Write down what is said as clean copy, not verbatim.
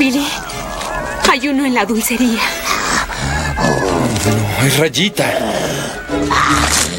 Billy, hay uno en la dulcería. No, es Rayita.